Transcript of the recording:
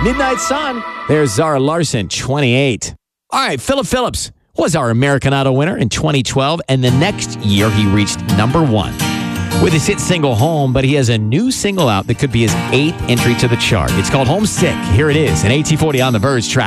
Midnight Sun. There's Zara Larson, 28. All right, Philip Phillips was our American Idol winner in 2012, and the next year he reached number 1 with his hit single Home, but he has a new single out that could be his 8th entry to the chart. It's called Homesick. Here it is, an AT40 on the Verge track.